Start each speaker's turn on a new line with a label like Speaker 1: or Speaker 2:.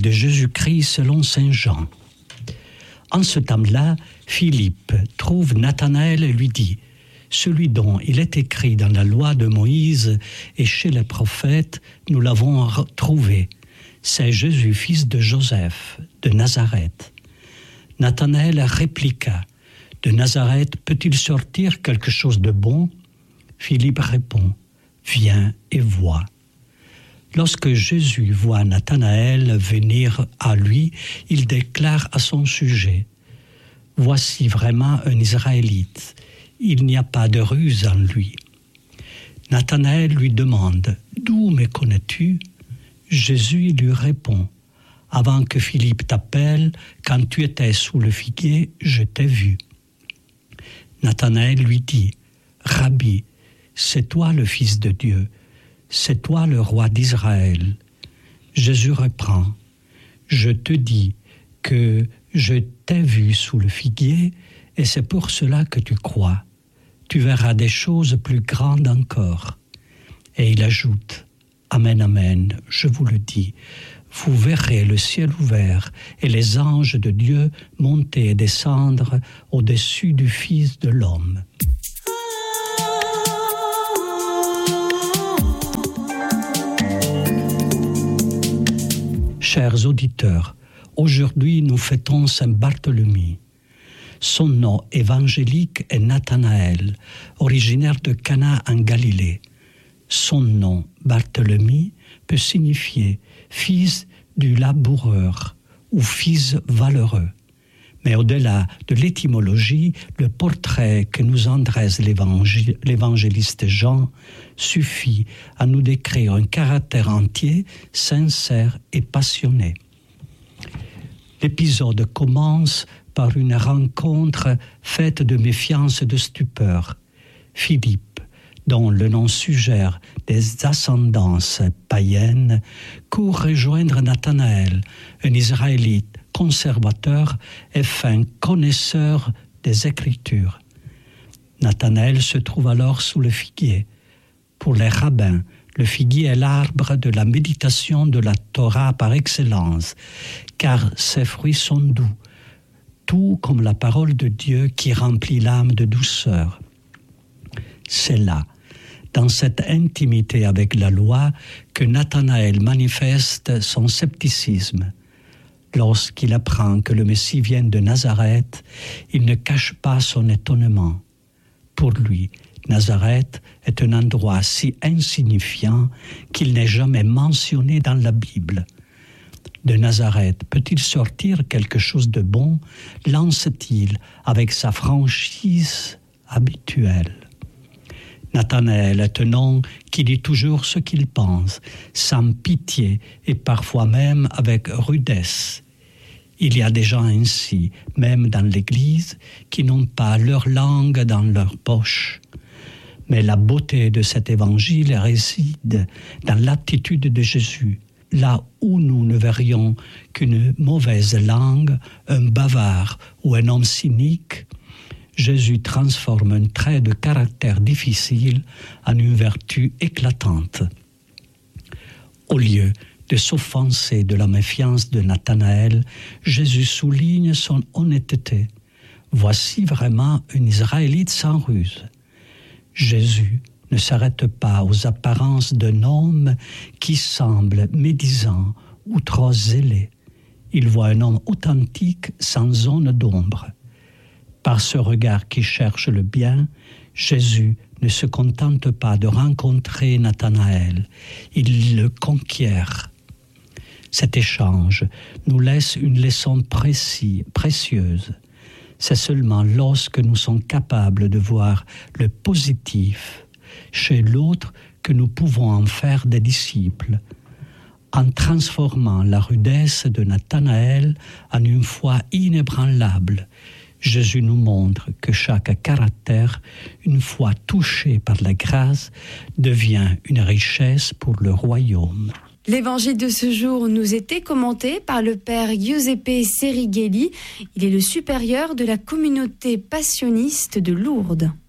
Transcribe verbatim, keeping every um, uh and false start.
Speaker 1: de Jésus-Christ selon saint Jean. En ce temps-là, Philippe trouve Nathanaël et lui dit « Celui dont il est écrit dans la loi de Moïse et chez les prophètes, nous l'avons trouvé. C'est Jésus, fils de Joseph, de Nazareth. » Nathanaël répliqua « De Nazareth peut-il sortir quelque chose de bon ?» Philippe répond « Viens et vois. » Lorsque Jésus voit Nathanaël venir à lui, il déclare à son sujet « Voici vraiment un Israélite, il n'y a pas de ruse en lui. » Nathanaël lui demande « D'où me connais-tu » Jésus lui répond « Avant que Philippe t'appelle, quand tu étais sous le figuier, je t'ai vu. » Nathanaël lui dit « Rabbi, c'est toi le Fils de Dieu, c'est toi le roi d'Israël. » Jésus reprend « Je te dis que je t'ai vu sous le figuier et c'est pour cela que tu crois. Tu verras des choses plus grandes encore. » Et il ajoute « Amen, amen, je vous le dis, vous verrez le ciel ouvert et les anges de Dieu monter et descendre au-dessus du Fils de l'homme. » Chers auditeurs, aujourd'hui nous fêtons Saint Barthélemy. Son nom évangélique est Nathanaël, originaire de Cana en Galilée. Son nom, Barthélemy, peut signifier « fils du laboureur » ou « fils valeureux ». Mais au-delà de l'étymologie, le portrait que nous en dresse l'évangé- l'évangéliste Jean suffit à nous décrire un caractère entier, sincère et passionné. L'épisode commence par une rencontre faite de méfiance et de stupeur. Philippe, dont le nom suggère des ascendances païennes, court rejoindre Nathanaël, un Israélite conservateur et fin connaisseur des Écritures. Nathanaël se trouve alors sous le figuier. Pour les rabbins, le figuier est l'arbre de la méditation de la Torah par excellence, car ses fruits sont doux, tout comme la parole de Dieu qui remplit l'âme de douceur. C'est là, dans cette intimité avec la loi, que Nathanaël manifeste son scepticisme. Lorsqu'il apprend que le Messie vient de Nazareth, il ne cache pas son étonnement. Pour lui, Nazareth est un endroit si insignifiant qu'il n'est jamais mentionné dans la Bible. De Nazareth peut-il sortir quelque chose de bon, lance-t-il avec sa franchise habituelle. Nathanaël est un homme qui dit toujours ce qu'il pense, sans pitié et parfois même avec rudesse. Il y a des gens ainsi, même dans l'Église, qui n'ont pas leur langue dans leur poche. Mais la beauté de cet évangile réside dans l'attitude de Jésus. Là où nous ne verrions qu'une mauvaise langue, un bavard ou un homme cynique, Jésus transforme un trait de caractère difficile en une vertu éclatante. Au lieu de s'offenser de la méfiance de Nathanaël, Jésus souligne son honnêteté. Voici vraiment un Israélite sans ruse. Jésus ne s'arrête pas aux apparences d'un homme qui semble médisant ou trop zélé. Il voit un homme authentique sans zone d'ombre. Par ce regard qui cherche le bien, Jésus ne se contente pas de rencontrer Nathanaël, il le conquiert. Cet échange nous laisse une leçon précise, précieuse. C'est seulement lorsque nous sommes capables de voir le positif chez l'autre que nous pouvons en faire des disciples. En transformant la rudesse de Nathanaël en une foi inébranlable, Jésus nous montre que chaque caractère, une fois touché par la grâce, devient une richesse pour le royaume.
Speaker 2: L'évangile de ce jour nous était commenté par le père Giuseppe Serighelli. Il est le supérieur de la communauté passionniste de Lourdes.